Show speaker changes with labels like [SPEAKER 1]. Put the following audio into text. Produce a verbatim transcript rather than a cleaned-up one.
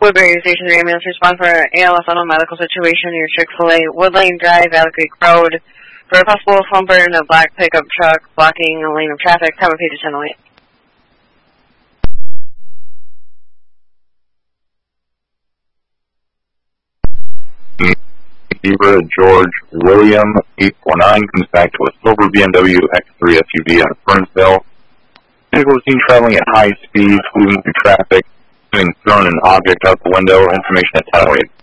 [SPEAKER 1] Woodbury Station three ambulance respond for A L S auto medical situation near Chick-fil-A, Woodlane Drive, Valley Creek Road. For a possible front burn of black pickup truck blocking a lane of traffic, have a page ten oh eight.
[SPEAKER 2] Zebra George William eight four nine comes back to a silver B M W X three S U V out of Burnsville. Vehicle was seen traveling at high speeds, moving through traffic, having thrown an object out the window. Information at ten oh eight.